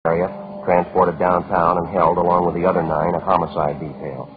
area, transported downtown and held along with the other 9 at homicide detail.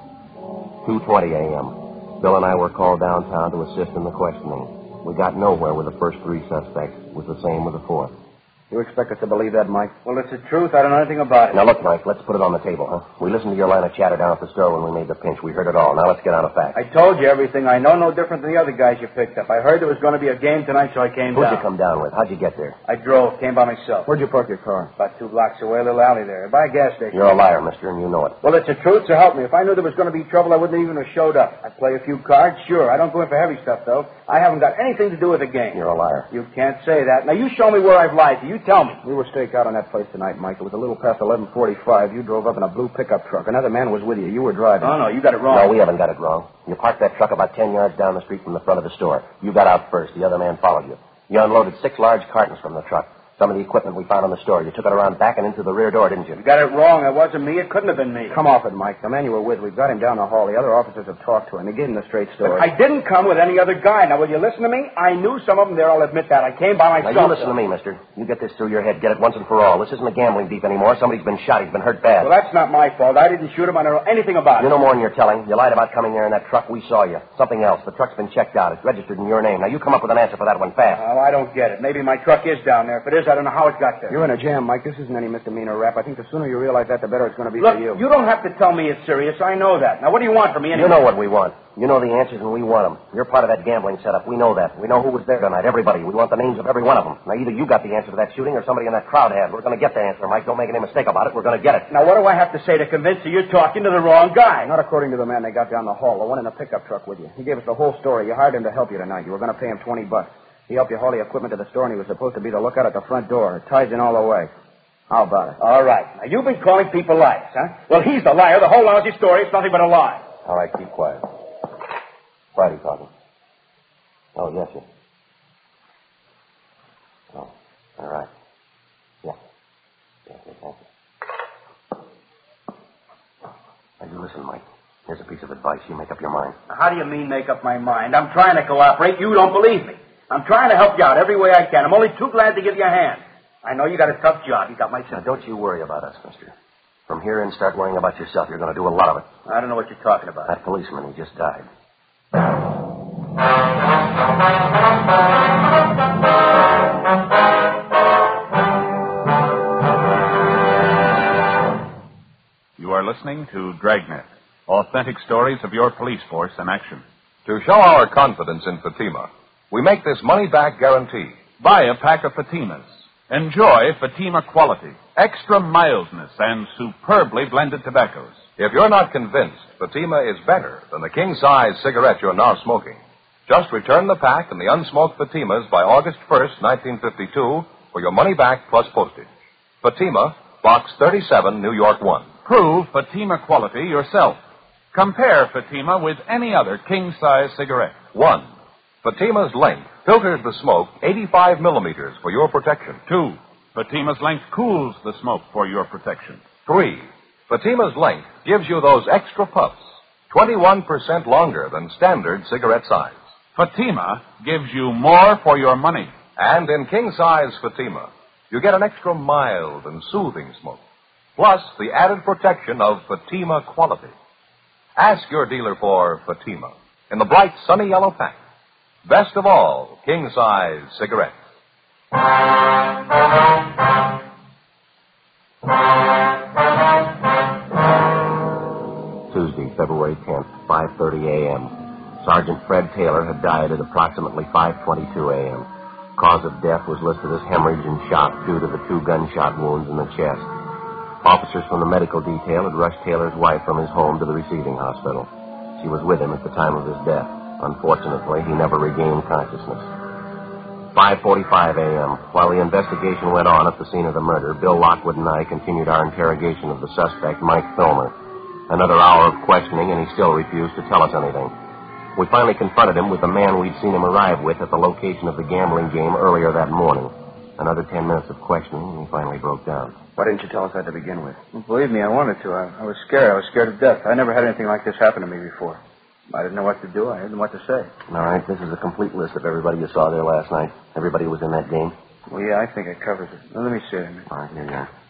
2:20 a.m. Bill and I were called downtown to assist in the questioning. We got nowhere with the first 3 suspects. It was the same with the 4th. You expect us to believe that, Mike? Well, it's the truth. I don't know anything about it. Now, look, Mike, let's put it on the table, huh? We listened to your line of chatter down at the store when we made the pinch. We heard it all. Now, let's get on to facts. I told you everything I know, no different than the other guys you picked up. I heard there was going to be a game tonight, so I came down. Who'd you come down with? How'd you get there? I drove, came by myself. Where'd you park your car? About 2 blocks away, a little alley there. By a gas station. You're a liar, mister, and you know it. Well, it's the truth, so help me. If I knew there was going to be trouble, I wouldn't even have showed up. I'd play a few cards, sure. I don't go in for heavy stuff, though. I haven't got anything to do with the game. You're a liar. You can't say that. Now, you show me where I've lied to you. Tell me. We were staked out on that place tonight, Mike. It was a little past 11:45. You drove up in a blue pickup truck. Another man was with you. You were driving. Oh, no, you got it wrong. No, we haven't got it wrong. You parked that truck about 10 yards down the street from the front of the store. You got out first. The other man followed you. You unloaded 6 large cartons from the truck. Some of the equipment we found in the store. You took it around back and into the rear door, didn't you? You got it wrong. It wasn't me. It couldn't have been me. Come off it, Mike. The man you were with, we've got him down the hall. The other officers have talked to him. They gave him the straight story. But I didn't come with any other guy. Now, will you listen to me? I knew some of them there. I'll admit that. I came by myself. Now, you listen to me, mister. You get this through your head. Get it once and for all. This isn't a gambling beef anymore. Somebody's been shot. He's been hurt bad. Well, that's not my fault. I didn't shoot him. I don't know anything about it. You know more than you're telling. You lied about coming there in that truck. We saw you. Something else. The truck's been checked out. It's registered in your name. Now, you come up with an answer for that one fast. Well, I don't get it. Maybe my truck is down there. If it is, I don't know how it got there. You're in a jam, Mike. This isn't any misdemeanor rap. I think the sooner you realize that, the better it's going to be Look, for you. You don't have to tell me it's serious. I know that. Now, what do you want from me anyway? You know what we want. You know the answers, and we want them. You're part of that gambling setup. We know that. We know who was there tonight. Everybody. We want the names of every one of them. Now, either you got the answer to that shooting or somebody in that crowd had. We're going to get the answer, Mike. Don't make any mistake about it. We're going to get it. Now, what do I have to say to convince you you're talking to the wrong guy? Not according to the man they got down the hall. The one in the pickup truck with you. He gave us the whole story. You hired him to help you tonight. You were going to pay him $20. He helped you haul the equipment to the store, and he was supposed to be the lookout at the front door. It ties in all the way. How about it? All right. Now, you've been calling people liars, huh? Well, he's the liar. The whole lousy story is nothing but a lie. All right, keep quiet. Friday talking. Oh, yes, sir. Oh, all right. Yeah. Yeah, thank you. Now, you listen, Mike. Here's a piece of advice. You make up your mind. Now, how do you mean make up my mind? I'm trying to cooperate. You don't believe me. I'm trying to help you out every way I can. I'm only too glad to give you a hand. I know you got a tough job. You got my Now, don't you worry about us, mister. From here in, start worrying about yourself. You're going to do a lot of it. I don't know what you're talking about. That policeman, he just died. You are listening to Dragnet, authentic stories of your police force in action. To show our confidence in Fatima, we make this money-back guarantee. Buy a pack of Fatimas. Enjoy Fatima quality, extra mildness, and superbly blended tobaccos. If you're not convinced Fatima is better than the king-size cigarette you're now smoking, just return the pack and the unsmoked Fatimas by August 1st, 1952, for your money back plus postage. Fatima, Box 37, New York 1. Prove Fatima quality yourself. Compare Fatima with any other king-size cigarette. 1. Fatima's length filters the smoke 85 millimeters for your protection. 2. Fatima's length cools the smoke for your protection. 3. Fatima's length gives you those extra puffs, 21% longer than standard cigarette size. Fatima gives you more for your money. And in king-size Fatima, you get an extra mild and soothing smoke, plus the added protection of Fatima quality. Ask your dealer for Fatima in the bright sunny yellow pack. Best of all, king-size cigarettes. Tuesday, February 10th, 5:30 a.m. Sergeant Fred Taylor had died at approximately 5:22 a.m. Cause of death was listed as hemorrhage and shock due to the 2 gunshot wounds in the chest. Officers from the medical detail had rushed Taylor's wife from his home to the receiving hospital. She was with him at the time of his death. Unfortunately, he never regained consciousness. 5:45 a.m. While the investigation went on at the scene of the murder, Bill Lockwood and I continued our interrogation of the suspect, Mike Filmer. Another hour of questioning, and he still refused to tell us anything. We finally confronted him with the man we'd seen him arrive with at the location of the gambling game earlier that morning. Another 10 minutes of questioning, and he finally broke down. Why didn't you tell us that to begin with? Well, believe me, I wanted to. I was scared. I was scared to death. I never had anything like this happen to me before. I didn't know what to do. I didn't know what to say. All right, this is a complete list of everybody you saw there last night. Everybody who was in that game. Well, yeah, I think it covers it. Now, let me see it. All right, here you are.